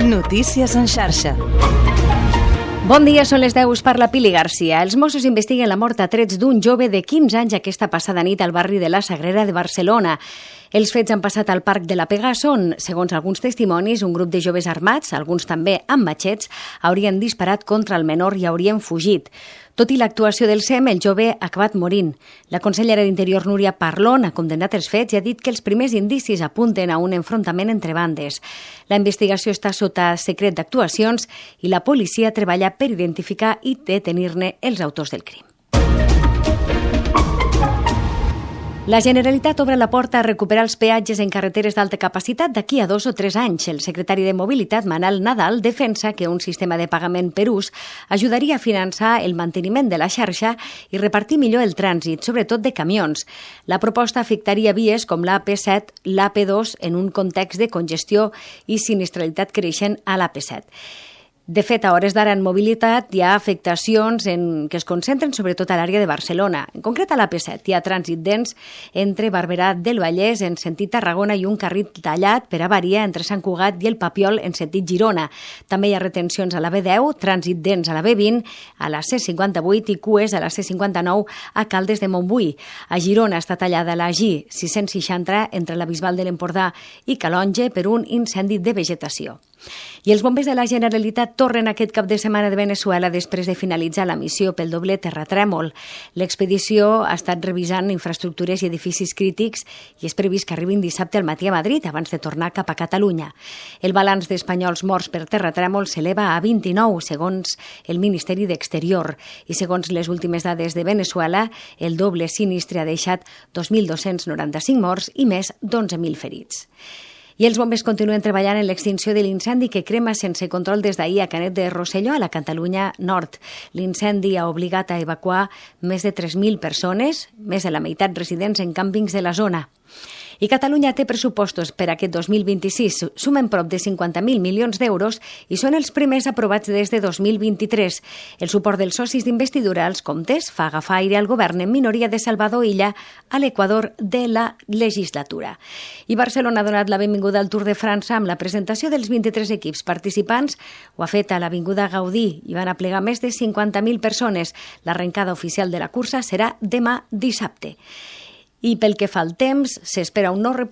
Notícies en xarxa. Bon dia, són les 10, parla Pili Garcia. Els Mossos investiguen la mort a trets d'un jove de 15 anys aquesta passada nit al barri de la Sagrera de Barcelona. Els fets han passat al Parc de la Pegaso, on, segons alguns testimonis, un grup de joves armats, alguns també amb matxets, haurien disparat contra el menor i haurien fugit. Tot i l'actuació del SEM, el jove ha acabat morint. La consellera d'Interior, Núria Parlon, ha condemnat els fets i ha dit que els primers indicis apunten a un enfrontament entre bandes. La investigació està sota secret d'actuacions i la policia treballa per identificar i detenir-ne els autors del crim. La Generalitat obre la porta a recuperar els peatges en carreteres d'alta capacitat d'aquí a 2 o 3 anys. El secretari de Mobilitat, Manel Nadal, defensa que un sistema de pagament per ús ajudaria a finançar el manteniment de la xarxa i repartir millor el trànsit, sobretot de camions. La proposta afectaria vies com l'AP7, l'AP2, en un context de congestió i sinistralitat creixent a l'AP7. De fet, a hores d'ara en mobilitat hi ha afectacions que es concentren sobretot a l'àrea de Barcelona. En concret, a l'AP7 hi ha trànsit dens entre Barberà del Vallès en sentit Tarragona i un carril tallat per avaria entre Sant Cugat i el Papiol en sentit Girona. També hi ha retencions a la B10, trànsit dens a la B20, a la C58 i cues a la C59 a Caldes de Montbui. A Girona està tallada la G660 entre la Bisbal de l'Empordà i Calonge per un incendi de vegetació. I els bombers de la Generalitat tornen aquest cap de setmana de Veneçuela després de finalitzar la missió pel doble terratrèmol. L'expedició ha estat revisant infraestructures i edificis crítics i és previst que arribin dissabte al matí a Madrid abans de tornar cap a Catalunya. El balanç d'espanyols morts per terratrèmol s'eleva a 29, segons el Ministeri d'Exterior. I segons les últimes dades de Veneçuela, el doble sinistre ha deixat 2.295 morts i més d'11.000 ferits. I els bombers continuen treballant en l'extinció de l'incendi que crema sense control des d'ahir a Canet de Rosselló, a la Catalunya Nord. L'incendi ha obligat a evacuar més de 3.000 persones, més de la meitat residents en càmpings de la zona. I Catalunya té pressupostos per aquest 2026. Sumen prop de 50.000 milions d'euros i són els primers aprovats des de 2023. El suport dels socis d'investidura als comptes fa agafar aire al govern en minoria de Salvador Illa a l'Equador de la legislatura. I Barcelona ha donat la benvinguda al Tour de França amb la presentació dels 23 equips participants. Ho ha fet a l'Avinguda Gaudí i van aplegar més de 50.000 persones. L'arrencada oficial de la cursa serà demà dissabte. I pel que fa al temps, s'espera un nou